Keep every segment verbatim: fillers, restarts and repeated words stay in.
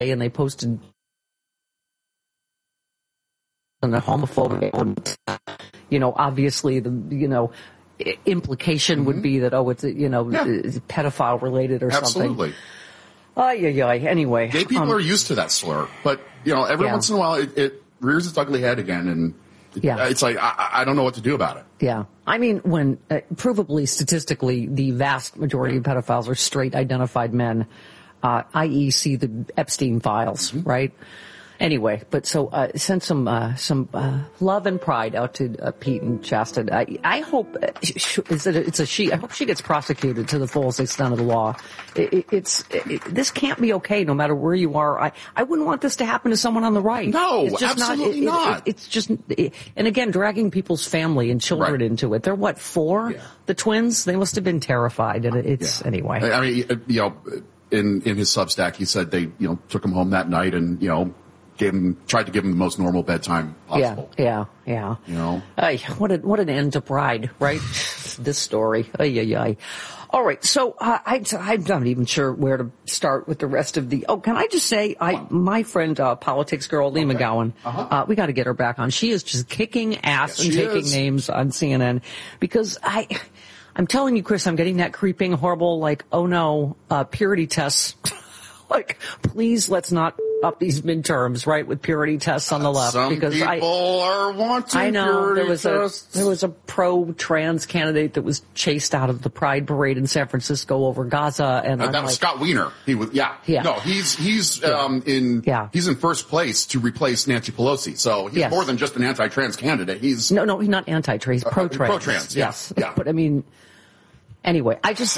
and they posted and the homophobic, you know, obviously the, you know, implication mm-hmm. would be that, oh, it's, you know, yeah. pedophile related or Absolutely. something. Ay, ay, ay. Anyway. Gay people um, are used to that slur, but, you know, every yeah. once in a while it, it rears its ugly head again, and it, yeah. it's like, I, I don't know what to do about it. Yeah. I mean, when, uh, provably, statistically, the vast majority of pedophiles are straight identified men, uh, that is see the Epstein files, mm-hmm. right? Anyway, but so uh, send some uh, some uh, love and pride out to uh, Pete and Shasta. I, I hope uh, is it it's a she. I hope she gets prosecuted to the fullest extent of the law. It, it, it's it, this can't be okay, no matter where you are. I, I wouldn't want this to happen to someone on the right. No, it's just absolutely not. It, not. It, it, it's just it, and again, dragging people's family and children right. into it. They're what four? Yeah. The twins. They must have been terrified. And it's yeah. anyway. I mean, you know, in in his Substack, he said they you know took him home that night and you know. Gave him, tried to give him the most normal bedtime possible. Yeah, yeah, yeah. You know? Ay, what, a, what an end to Pride, right? This story. Ay, ay, ay. All right, so uh, I, I'm not even sure where to start with the rest of the... Oh, can I just say, I my friend, uh, politics girl, Lee okay. McGowan, uh-huh. uh, we got to get her back on. She is just kicking ass yes, and taking is. names on C N N because I... I'm telling you, Chris, I'm getting that creeping, horrible, like, oh no, uh, purity tests. Like, please let's not up these midterms, right, with purity tests on the left. Some because people I, are wanting I know purity there was tests. a there was a pro-trans candidate that was chased out of the Pride Parade in San Francisco over Gaza, and uh, I'm that was like, Scott Wiener. He was, yeah, yeah. No, he's he's yeah. um in yeah. he's in first place to replace Nancy Pelosi. So he's yes. more than just an anti-trans candidate. He's no, no, he's not anti-trans. He's pro-trans. Uh, pro-trans, yes. Yeah. But I mean, anyway, I just.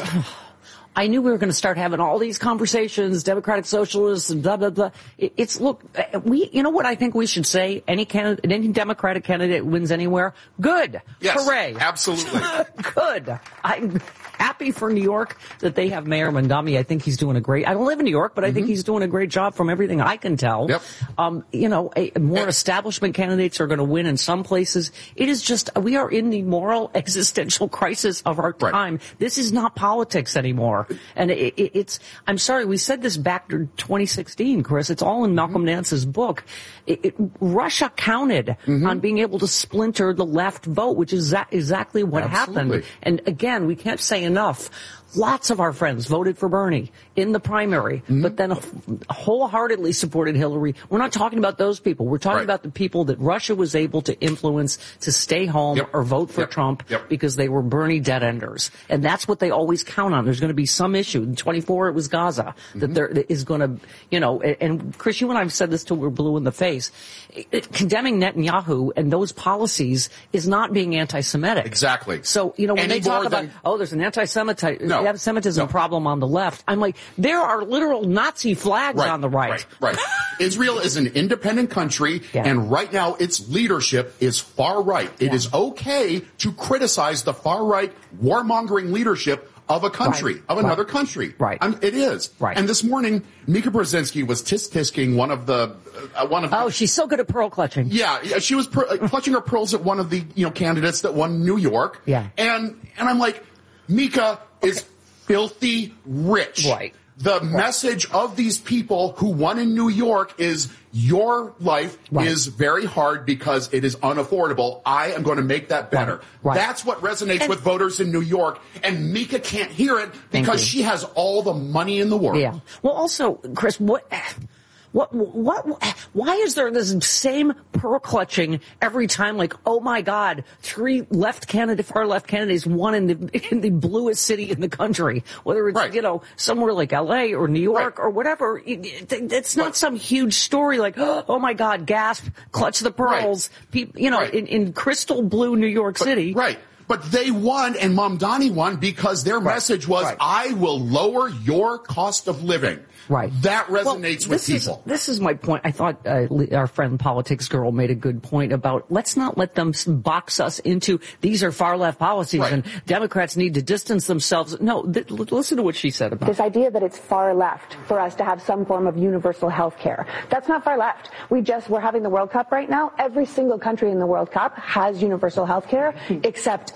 I knew we were going to start having all these conversations, Democratic Socialists, and blah, blah, blah. It, it's, look, we, you know what I think we should say? Any candidate, any Democratic candidate wins anywhere? Good. Yes, hooray. Absolutely. Good. I'm happy for New York that they have Mayor Mondami. I think he's doing a great, I don't live in New York, but I mm-hmm. think he's doing a great job from everything I can tell. Yep. Um, you know, a, more yep. establishment candidates are going to win in some places. It is just, we are in the moral existential crisis of our time. Right. This is not politics anymore. And it, it, it's, I'm sorry, we said this back in twenty sixteen, Chris. It's all in Malcolm mm-hmm. Nance's book. It, it, Russia counted mm-hmm. on being able to splinter the left vote, which is za- exactly what Absolutely. happened. And again, we can't say enough. Lots of our friends voted for Bernie in the primary, mm-hmm. but then wholeheartedly supported Hillary. We're not talking about those people. We're talking right. about the people that Russia was able to influence to stay home yep. or vote for yep. Trump yep. because they were Bernie dead-enders. And that's what they always count on. There's going to be some issue. In twenty-four, it was Gaza, mm-hmm. that there is going to, you know, and, and Chris, you and I have said this till we're blue in the face. It, it, condemning Netanyahu and those policies is not being anti-Semitic. Exactly. So, you know, when Any they talk more about, than... oh, there's an anti-Semitism no. anti-Semitism no. problem on the left, I'm like, there are literal Nazi flags right. on the right. Right, right. Israel is an independent country, yeah. and right now its leadership is far right. It yeah. is okay to criticize the far right warmongering leadership of a country, right. of another right. country. Right. I'm, it is. Right. And this morning, Mika Brzezinski was tisk-tisking one of the, uh, one of Oh, she's so good at pearl clutching. Yeah, yeah she was per- uh, clutching her pearls at one of the, you know, candidates that won New York. Yeah. And, and I'm like, Mika okay. is filthy rich. Right. The right. message of these people who won in New York is your life right. is very hard because it is unaffordable. I am going to make that better. Right. Right. That's what resonates and, with voters in New York. And Mika can't hear it because she has all the money in the world. Yeah. Well, also, Chris, what... What, what, why is there this same pearl clutching every time? Like, oh my God, three left candidate, far left candidates won in the, in the bluest city in the country. Whether it's, right. you know, somewhere like L A or New York right. or whatever. It's not right. some huge story like, oh my God, gasp, clutch the pearls. Right. People, you know, right. in, in crystal blue New York but, City. Right. But they won, and Mamdani won because their right. message was, right. I will lower your cost of living. Right. That resonates well, with people. Is, this is my point. I thought uh, our friend Politics Girl made a good point about let's not let them box us into these are far left policies right. and Democrats need to distance themselves. No, th- listen to what she said about this it. idea that it's far left for us to have some form of universal health care. That's not far left. We just, we're having the World Cup right now. Every single country in the World Cup has universal health care except uh,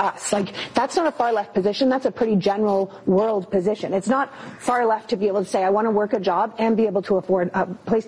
us. Like, that's not a far left position. That's a pretty general world position. It's not far left to be able to say, I want to work a job and be able to afford a place